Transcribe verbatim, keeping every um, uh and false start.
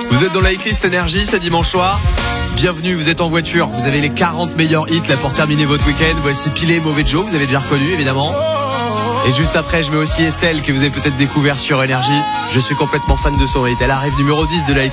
Vous êtes dans la Eclipse Énergie, c'est dimanche soir. Bienvenue, vous êtes en voiture, vous avez les quarante meilleurs hits là pour terminer votre week-end. Voici Pilé, Mauvais Joe, vous avez déjà reconnu évidemment. Et juste après, je mets aussi Estelle que vous avez peut-être découvert sur Énergie. Je suis complètement fan de son hit. Elle arrive numéro dix de la Eclipse.